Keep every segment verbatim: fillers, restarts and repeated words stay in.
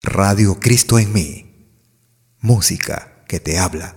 Radio Cristo en mí. Música que te habla.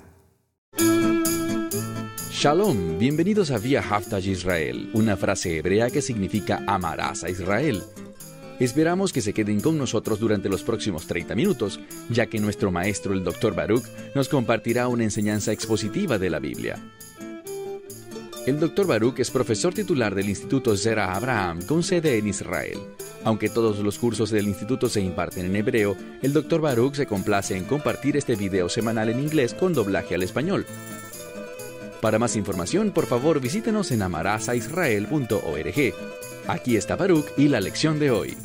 Shalom, bienvenidos a Via Haftaj Israel, una frase hebrea que significa amarás a Israel. Esperamos que se queden con nosotros durante los próximos treinta minutos, ya que nuestro maestro, el doctor Baruch, nos compartirá una enseñanza expositiva de la Biblia. El doctor Baruch es profesor titular del Instituto Zera Abraham, con sede en Israel. Aunque todos los cursos del instituto se imparten en hebreo, el doctor Baruch se complace en compartir este video semanal en inglés con doblaje al español. Para más información, por favor, visítenos en amarasaisrael punto org. Aquí está Baruch y la lección de hoy.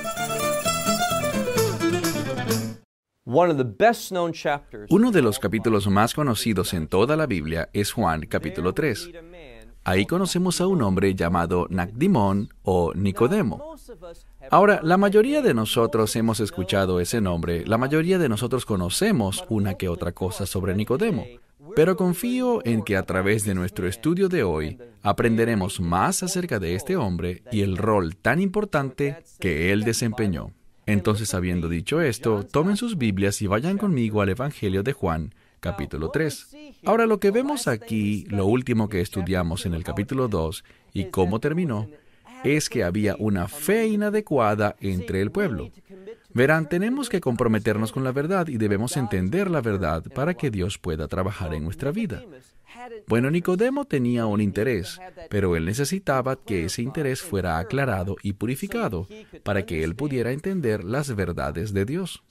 Uno de los capítulos más conocidos en toda la Biblia es Juan capítulo tres. Ahí conocemos a un hombre llamado Nacdimón o Nicodemo. Ahora, la mayoría de nosotros hemos escuchado ese nombre, la mayoría de nosotros conocemos una que otra cosa sobre Nicodemo, pero confío en que a través de nuestro estudio de hoy aprenderemos más acerca de este hombre y el rol tan importante que él desempeñó. Entonces, habiendo dicho esto, tomen sus Biblias y vayan conmigo al Evangelio de Juan, capítulo tres. Ahora, lo que vemos aquí, lo último que estudiamos en el capítulo dos, y cómo terminó, es que había una fe inadecuada entre el pueblo. Verán, tenemos que comprometernos con la verdad y debemos entender la verdad para que Dios pueda trabajar en nuestra vida. Bueno, Nicodemo tenía un interés, pero él necesitaba que ese interés fuera aclarado y purificado para que él pudiera entender las verdades de Dios.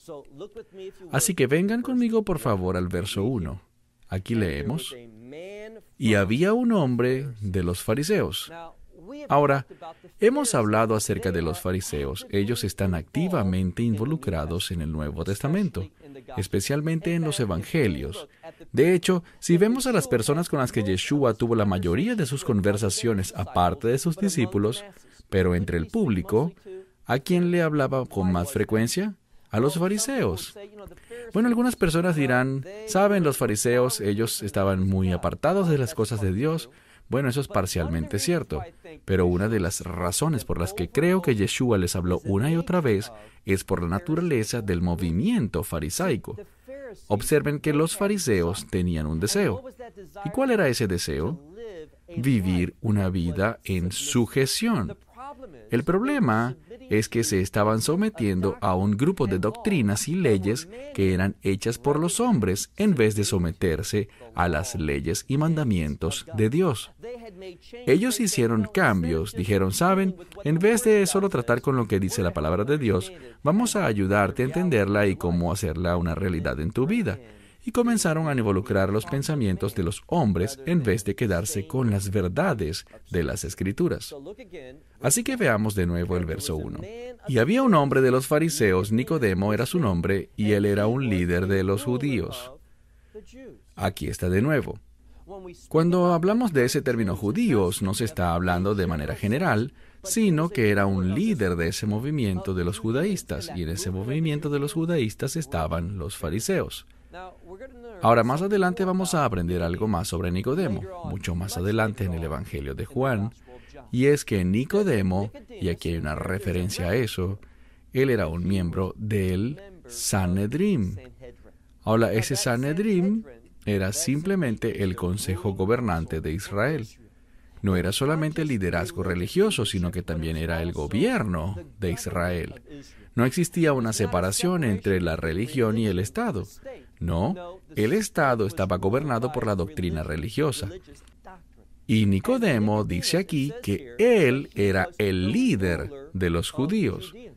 Así que vengan conmigo, por favor, al verso uno. Aquí leemos: y había un hombre de los fariseos. Ahora, hemos hablado acerca de los fariseos. Ellos están activamente involucrados en el Nuevo Testamento, especialmente en los Evangelios. De hecho, si vemos a las personas con las que Yeshua tuvo la mayoría de sus conversaciones aparte de sus discípulos, pero entre el público, ¿a quién le hablaba con más frecuencia? A los fariseos. Bueno, algunas personas dirán, ¿saben? Los fariseos, ellos estaban muy apartados de las cosas de Dios. Bueno, eso es parcialmente cierto, pero una de las razones por las que creo que Yeshua les habló una y otra vez es por la naturaleza del movimiento farisaico. Observen que los fariseos tenían un deseo. ¿Y cuál era ese deseo? Vivir una vida en sujeción. El problema es que se estaban sometiendo a un grupo de doctrinas y leyes que eran hechas por los hombres en vez de someterse a las leyes y mandamientos de Dios. Ellos hicieron cambios, dijeron, ¿saben? En vez de solo tratar con lo que dice la palabra de Dios, vamos a ayudarte a entenderla y cómo hacerla una realidad en tu vida. Y comenzaron a involucrar los pensamientos de los hombres en vez de quedarse con las verdades de las Escrituras. Así que veamos de nuevo el verso uno. Y había un hombre de los fariseos, Nicodemo era su nombre, y él era un líder de los judíos. Aquí está de nuevo. Cuando hablamos de ese término judíos, no se está hablando de manera general, sino que era un líder de ese movimiento de los judaístas, y en ese movimiento de los judaístas estaban los fariseos. Ahora, más adelante vamos a aprender algo más sobre Nicodemo, mucho más adelante en el Evangelio de Juan, y es que Nicodemo, y aquí hay una referencia a eso, él era un miembro del Sanedrim. Ahora, ese Sanedrim era simplemente el consejo gobernante de Israel. No era solamente el liderazgo religioso, sino que también era el gobierno de Israel. No existía una separación entre la religión y el Estado. No, el Estado estaba gobernado por la doctrina religiosa. Y Nicodemo dice aquí que él era el líder de los judíos.